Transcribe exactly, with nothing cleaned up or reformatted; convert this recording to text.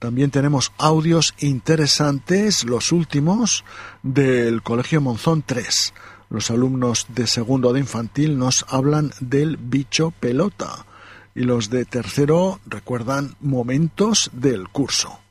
También tenemos audios interesantes, los últimos, del Colegio Monzón tres. Los alumnos de segundo de infantil nos hablan del bicho pelota y los de tercero recuerdan momentos del curso.